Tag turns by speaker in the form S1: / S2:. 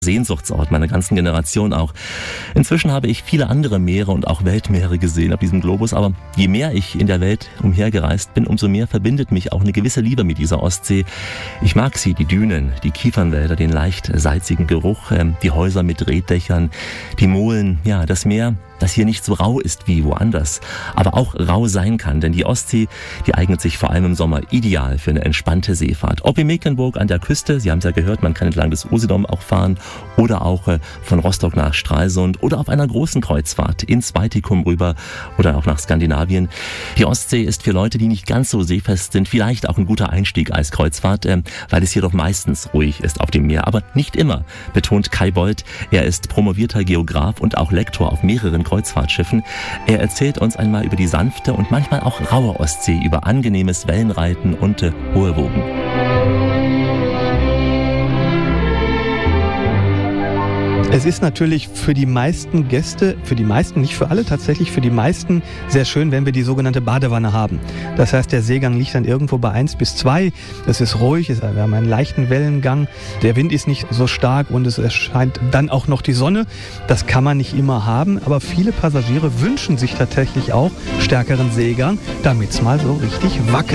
S1: Sehnsuchtsort meiner ganzen Generation auch. Inzwischen habe ich viele andere Meere und auch Weltmeere gesehen auf diesem Globus, aber je mehr ich in der Welt umhergereist bin, umso mehr verbindet mich auch eine gewisse Liebe mit dieser Ostsee. Ich mag sie, die Dünen, die Kiefernwälder, den leicht salzigen Geruch, die Häuser mit Reetdächern, die Molen, ja, das Meer, das hier nicht so rau ist wie woanders, aber auch rau sein kann, denn die Ostsee, die eignet sich vor allem im Sommer ideal für eine entspannte Seefahrt. Ob in Mecklenburg an der Küste, Sie haben es ja gehört, man kann entlang des Usedom auch fahren, oder auch von Rostock nach Stralsund oder auf einer großen Kreuzfahrt ins Baltikum rüber oder auch nach Skandinavien. Die Ostsee ist für Leute, die nicht ganz so seefest sind, vielleicht auch ein guter Einstieg als Kreuzfahrt, weil es hier doch meistens ruhig ist auf dem Meer, aber nicht immer, betont Kai Bold. Er ist promovierter Geograf und auch Lektor auf mehreren Kreuzfahrtschiffen. Er erzählt uns einmal über die sanfte und manchmal auch raue Ostsee, über angenehmes Wellenreiten und hohe Wogen.
S2: Es ist natürlich für die meisten Gäste, nicht für alle, tatsächlich für die meisten sehr schön, wenn wir die sogenannte Badewanne haben. Das heißt, der Seegang liegt dann irgendwo bei 1 bis 2. Es ist ruhig, wir haben einen leichten Wellengang, der Wind ist nicht so stark und es erscheint dann auch noch die Sonne. Das kann man nicht immer haben, aber viele Passagiere wünschen sich tatsächlich auch stärkeren Seegang, damit es mal so richtig wackelt.